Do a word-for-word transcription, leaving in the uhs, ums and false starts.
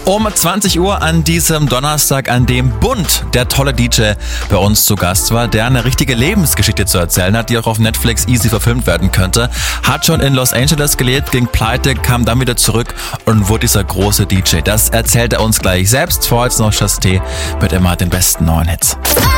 Um zwanzig Uhr an diesem Donnerstag, an dem Bund, der tolle D J, bei uns zu Gast war, der eine richtige Lebensgeschichte zu erzählen hat, die auch auf Netflix easy verfilmt werden könnte. Hat schon in Los Angeles gelebt, ging pleite, kam dann wieder zurück und wurde dieser große D J. Das erzählt er uns gleich selbst. Vor jetzt noch Chasté mit immer den besten neuen Hits.